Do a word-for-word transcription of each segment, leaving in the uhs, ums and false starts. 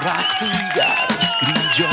raktui gero skrydžio.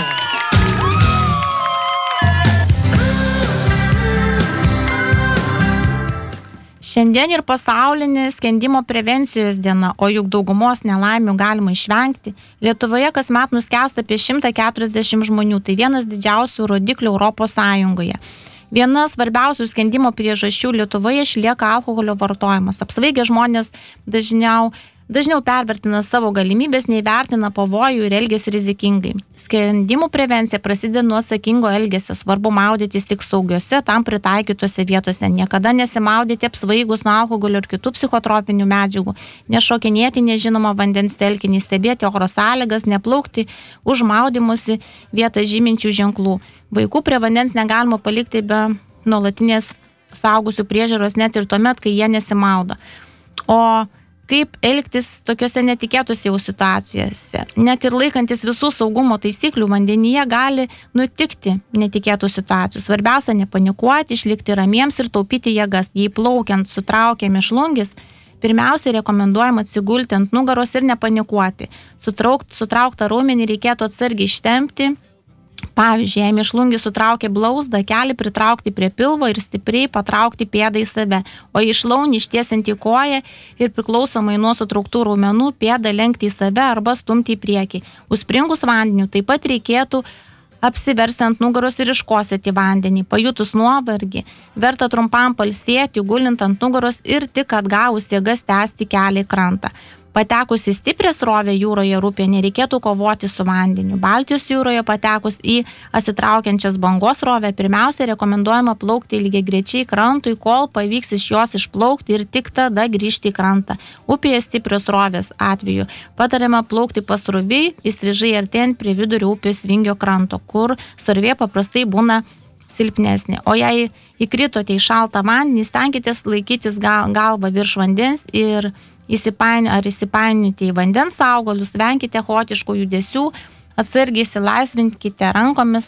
Šiandien ir pasaulinė skendimo prevencijos diena, o juk daugumos nelaimių galima išvengti. Lietuvoje kasmet nuskęsta apie šimtą keturiasdešimt žmonių, tai vienas didžiausių rodiklių Europos Sąjungoje. Viena svarbiausių skendimo priežasčių Lietuvoje išlieka alkoholio vartojimas. Apsvaigę žmonės dažniau, dažniau pervertina savo galimybės, neįvertina pavojų ir elgiasi rizikingai. Skendimų prevencija prasideda nuo atsakingo elgesio. Svarbu maudytis tik saugiose, tam pritaikytose vietose. Niekada nesimaudyti apsvaigus nuo alkoholio ir kitų psichotropinių medžiagų. Nešokinėti nežinoma vandens telkinį, stebėti oro sąlygas, neplaukti už maudymusi vietą žyminčių ženklų. Vaikų prie vandens negalima palikti be nuolatinės suaugusių priežiūros net ir tuomet, kai jie nesimaudo. O kaip elgtis tokiuose netikėtose jau situacijose? Net ir laikantis visų saugumo taisyklių vandenyje gali nutikti netikėtų situacijų. Svarbiausia nepanikuoti, išlikti ramiems ir taupyti jėgas. Jei plaukiant sutraukia mėšlungis, pirmiausia rekomenduojama atsigulti ant nugaros ir nepanikuoti. Sutraukt, sutrauktą raumenį reikėtų atsargiai ištempti. Pavyzdžiui, jei mėšlungis sutraukia blauzdą, kelį pritraukti prie pilvo ir stipriai patraukti pėdą į save, o į šlaunį ištiesinti koją ir priklausomai nuo sutrauktų raumenų pėdą lenkti į save arba stumti į priekį. Užspringus vandeniu taip pat reikėtų apsiversti ant nugaros ir iškosėti vandenį. Pajutus nuovargį, verta trumpam pailsėti, gulint ant nugaros ir tik atgavus jėgas tęsti kelią į krantą. Patekus į stiprią srovę jūroje ar upėje nereikėtų kovoti su vandeniu. Baltijos jūroje patekus į atsitraukiančias bangos srovę pirmiausia rekomenduojama plaukti lygiagrečiai krantui, kol pavyks iš jos išplaukti ir tik tada grįžti į krantą. Upėje stiprios srovės atveju patariama plaukti pasroviui, įstrižai artėjant prie vidurio upės vingio kranto, kur srovė paprastai būna silpnesnė. O jei įkritote į šaltą vandenį, stenkitės laikytis gal, galvą virš vandens ir įsipaini, ar įsipainioti į vandens augalius, venkite chaotiškų judesių, atsargiai įsilaisvinkite rankomis.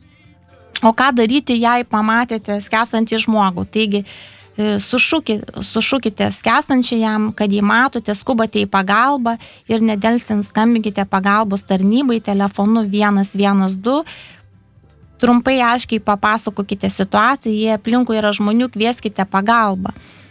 O ką daryti, jei pamatėte skęstantį žmogų? Taigi, sušukite, sušukite skęstančiajam, kad jį matote, skubate į pagalbą ir nedelsiant skambinkite pagalbos tarnybai telefonu vienas vienas du. Trumpai aiškiai papasakokite situaciją, jei aplinkui yra žmonių, kvieskite pagalbą.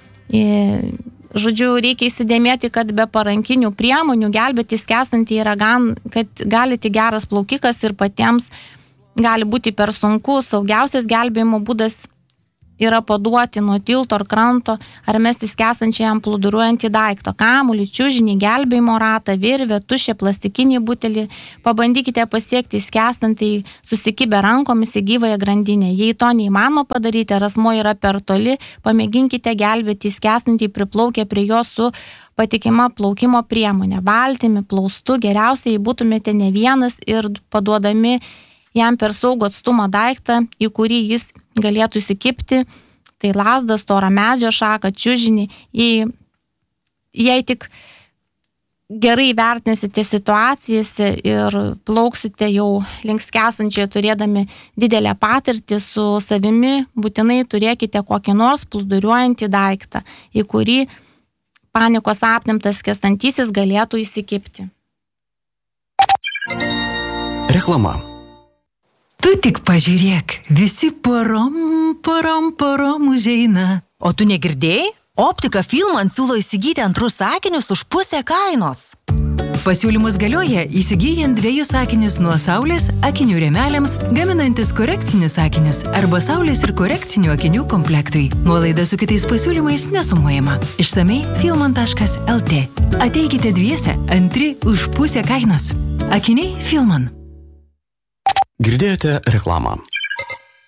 Žodžiu, reikia įsidėmėti, kad be parankinių priemonių gelbėti skęstantį yra gan, kad gali tik geras plaukikas ir patiems gali būti per sunku. Saugiausias gelbėjimo būdas yra paduoti nuo tilto ar kranto ar mesti skęstančiajam plūduriuojantį daiktą, kamuolį, čiužinį, gelbėjimo ratą, virvę, tuščią plastikinį butelį. Pabandykite pasiekti skęstantį susikibę rankomis į gyvąją grandinę. Jei to neįmanoma padaryti, ar asmuo yra per toli, pamėginkite gelbėti skęstantį priplaukę prie jo su patikima plaukimo priemonė. Valtimi, plaustu, geriausiai būtumėte ne vienas ir paduodami jam per saugų atstumą daiktą, į kurį jis galėtų įsikibti, tai lazdą, storą medžio šaką, čiužinį. Jei, jei tik gerai vertinsite situacijose ir plauksite jau link skęstančiojo turėdami didelę patirtį su savimi, būtinai turėkite kokį nors plūduriuojantį daiktą, į kurį panikos apimtas skęstantysis galėtų įsikibti. Reklama. Tu tik pažiūrėk, visi porom, porom, porom užeina. O tu negirdėjai? Optika Filman siūlo įsigyti antrus akinius už pusę kainos. Pasiūlymus galioja įsigyjant dviejus akinius nuo saulės akinių rėmeliams, gaminantis korekcinius akinius arba saulės ir korekcinių akinių komplektui. Nuolaida su kitais pasiūlymais nesumuojama. Išsamei filman taškas el tė. Ateikite dviese, antri už pusę kainos. Akiniai Filman. Girdėjote reklamą.